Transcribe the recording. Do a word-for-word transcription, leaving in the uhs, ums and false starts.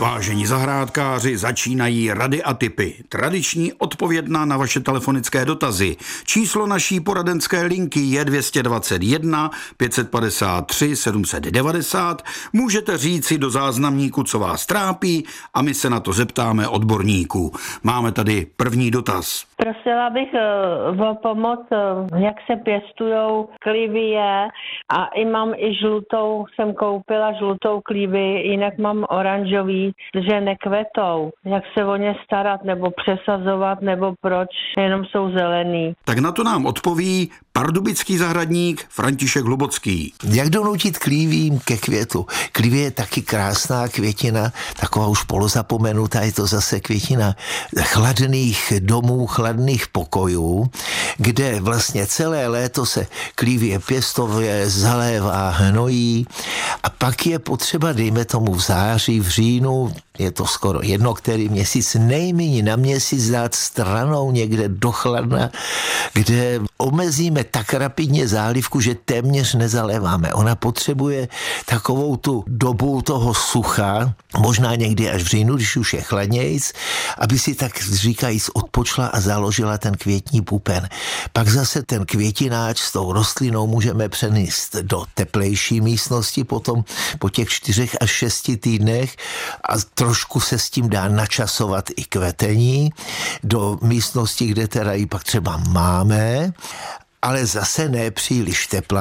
Vážení zahrádkáři, začínají rady a tipy. Tradiční odpovědná na vaše telefonické dotazy. Číslo naší poradenské linky je dvě stě dvacet jedna pět set padesát tři sedm set devadesát. Můžete říci do záznamníku, co vás trápí, a my se na to zeptáme odborníků. Máme tady první dotaz. Prosila bych o pomoc, jak se pěstujou klivie, a i mám i žlutou, jsem koupila žlutou klivii, jinak mám oranžový, že nekvetou. Jak se o ně starat, nebo přesazovat, nebo proč jenom jsou zelený. Tak na to nám odpoví pardubický zahradník František Hlubocký. Jak donutit klívím ke květu? Klívie je taky krásná květina, taková už polozapomenutá, je to zase květina chladných domů, chladných pokojů, kde vlastně celé léto se klívie pěstově, zalévá, hnojí, a pak je potřeba, dejme tomu v září, v říjnu, je to skoro jedno, který měsíc, nejméně na měsíc dát stranou někde do chladna, kde omezíme tak rapidně zálivku, že téměř nezaléváme. Ona potřebuje takovou tu dobu toho sucha, možná někdy až v říjnu, když už je chladnějc, aby si tak říkajíc odpočla a založila ten květní pupen. Pak zase ten květináč s tou rostlinou můžeme přenést do teplejší místnosti potom po těch čtyřech až šesti týdnech a trošku se s tím dá načasovat i kvetení do místnosti, kde teda ji pak třeba máme, ale zase ne příliš teplá.